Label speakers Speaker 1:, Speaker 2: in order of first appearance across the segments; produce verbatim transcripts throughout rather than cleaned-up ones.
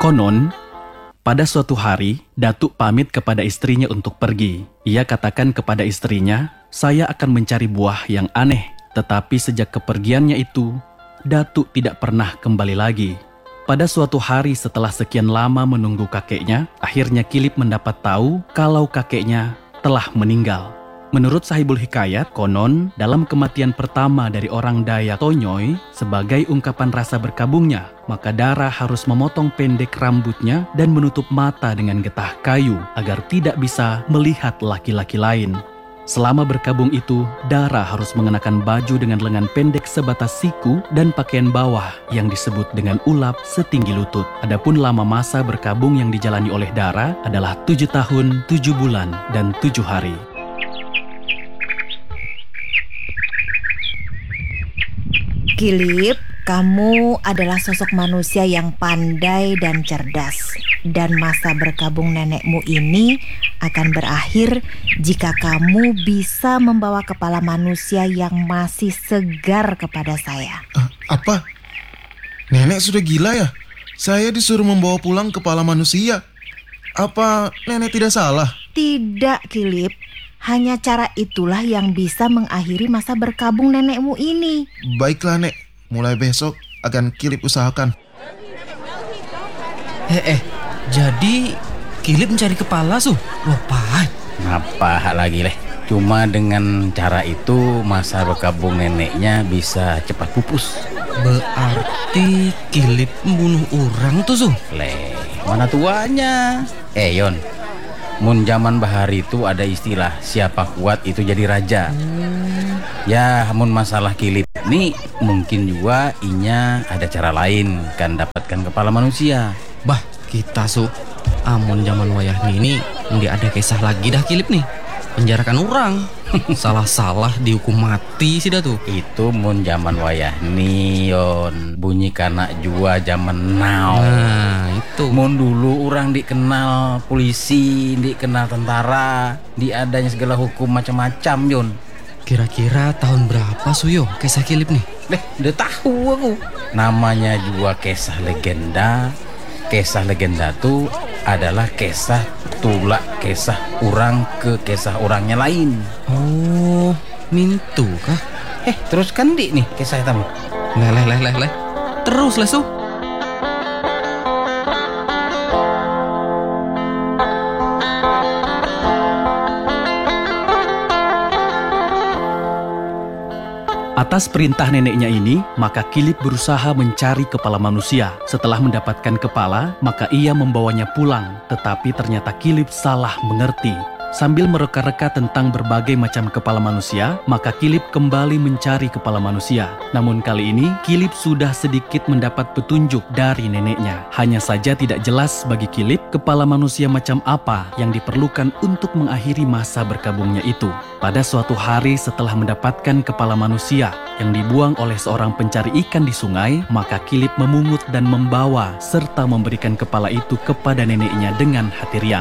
Speaker 1: Konon, pada suatu hari, Datuk pamit kepada istrinya untuk pergi. Ia katakan kepada istrinya, "Saya akan mencari buah yang aneh." Tetapi sejak kepergiannya itu, Datuk tidak pernah kembali lagi. Pada suatu hari setelah sekian lama menunggu kakeknya, akhirnya Kilip mendapat tahu kalau kakeknya telah meninggal. Menurut Sahibul Hikayat, konon dalam kematian pertama dari orang Dayak Tonyoy, sebagai ungkapan rasa berkabungnya, maka Dara harus memotong pendek rambutnya dan menutup mata dengan getah kayu agar tidak bisa melihat laki-laki lain. Selama berkabung itu, Dara harus mengenakan baju dengan lengan pendek sebatas siku dan pakaian bawah yang disebut dengan ulap setinggi lutut. Adapun lama masa berkabung yang dijalani oleh Dara adalah tujuh tahun, tujuh bulan, dan tujuh hari.
Speaker 2: Kilip, kamu adalah sosok manusia yang pandai dan cerdas. Dan masa berkabung nenekmu ini akan berakhir jika kamu bisa membawa kepala manusia yang masih segar kepada saya.
Speaker 3: Uh, apa? Nenek sudah gila ya? Saya disuruh membawa pulang kepala manusia. Apa nenek tidak salah?
Speaker 2: Tidak, Kilip. Hanya cara itulah yang bisa mengakhiri masa berkabung nenekmu ini.
Speaker 3: Baiklah, Nek. Mulai besok akan Kilip usahakan.
Speaker 4: Eh, eh. Jadi Kilip mencari kepala, Su? Lopai.
Speaker 5: Apa lagi, Leh? Cuma dengan cara itu masa berkabung neneknya bisa cepat pupus.
Speaker 4: Berarti Kilip membunuh orang tuh, Su?
Speaker 5: Leh, mana tuanya? Eh, Yon. Mun zaman bahari itu ada istilah siapa kuat itu jadi raja. Hmm. Ya, mun masalah Kilip ini mungkin juga inya ada cara lain kan dapatkan kepala manusia.
Speaker 4: Bah, kita Su, amun zaman wayah ini nggak ada kisah lagi dah Kilip nih. Penjarakan orang. Salah-salah dihukum mati sih dah tuh.
Speaker 5: Itu mun zaman wayah nion bunyi kana jua zaman now.
Speaker 4: Nah, itu.
Speaker 5: Mun dulu orang dikenal polisi, dikenal tentara, diadanya segala hukum macam-macam, Yon.
Speaker 4: Kira-kira tahun berapa Suyo kisah Kilip nih?
Speaker 5: Deh, udah tahu aku. Namanya juga kisah legenda. Kisah legenda tuh adalah kisah tulak kisah orang ke kisah orangnya lain.
Speaker 4: Oh, mintu kah?
Speaker 5: Eh, teruskan di nih kisah tamu.
Speaker 4: Leh leh leh leh leh. Terus Lesu.
Speaker 1: Atas perintah neneknya ini, maka Kilip berusaha mencari kepala manusia. Setelah mendapatkan kepala, maka ia membawanya pulang. Tetapi ternyata Kilip salah mengerti. Sambil mereka-reka tentang berbagai macam kepala manusia, maka Kilip kembali mencari kepala manusia. Namun kali ini, Kilip sudah sedikit mendapat petunjuk dari neneknya. Hanya saja tidak jelas bagi Kilip kepala manusia macam apa yang diperlukan untuk mengakhiri masa berkabungnya itu. Pada suatu hari setelah mendapatkan kepala manusia yang dibuang oleh seorang pencari ikan di sungai, maka Kilip memungut dan membawa serta memberikan kepala itu kepada neneknya dengan hati riang.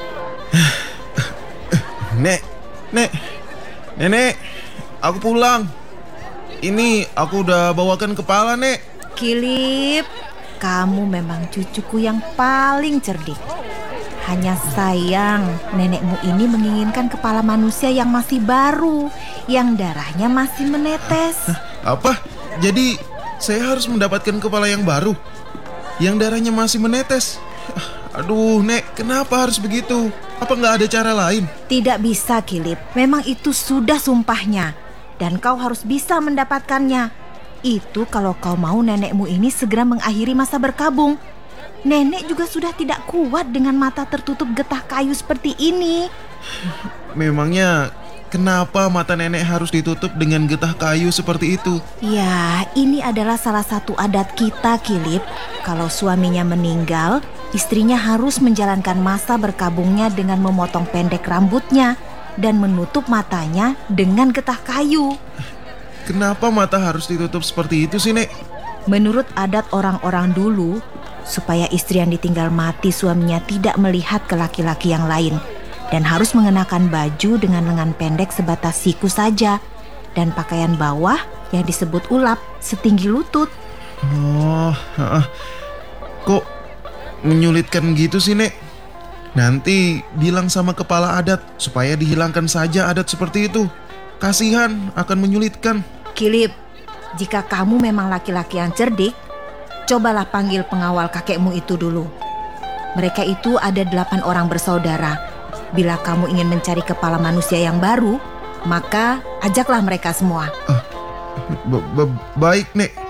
Speaker 3: Nek, Nek, Nenek, aku pulang. Ini aku udah bawakan kepala, Nek.
Speaker 2: Kilip, kamu memang cucuku yang paling cerdik. Hanya sayang, nenekmu ini menginginkan kepala manusia yang masih baru, yang darahnya masih menetes.
Speaker 3: Apa? Jadi saya harus mendapatkan kepala yang baru, yang darahnya masih menetes? Aduh, Nek, kenapa harus begitu? Apa nggak ada cara lain?
Speaker 2: Tidak bisa, Kilip. Memang itu sudah sumpahnya. Dan kau harus bisa mendapatkannya. Itu kalau kau mau nenekmu ini segera mengakhiri masa berkabung. Nenek juga sudah tidak kuat dengan mata tertutup getah kayu seperti ini.
Speaker 3: Memangnya kenapa mata nenek harus ditutup dengan getah kayu seperti itu?
Speaker 2: Ya, ini adalah salah satu adat kita, Kilip. Kalau suaminya meninggal, istrinya harus menjalankan masa berkabungnya dengan memotong pendek rambutnya dan menutup matanya dengan getah kayu.
Speaker 3: Kenapa mata harus ditutup seperti itu sih, Nek?
Speaker 2: Menurut adat orang-orang dulu, supaya istri yang ditinggal mati suaminya tidak melihat ke laki-laki yang lain, dan harus mengenakan baju dengan lengan pendek sebatas siku saja, dan pakaian bawah yang disebut ulap setinggi lutut.
Speaker 3: Oh, uh, kok menyulitkan gitu sih, Nek? Nanti bilang sama kepala adat supaya dihilangkan saja adat seperti itu. Kasihan, akan menyulitkan.
Speaker 2: Kilip, jika kamu memang laki-laki yang cerdik, cobalah panggil pengawal kakekmu itu dulu. Mereka itu ada delapan orang bersaudara. Bila kamu ingin mencari kepala manusia yang baru, maka ajaklah mereka semua.
Speaker 3: Ba- ba- baik, Nek.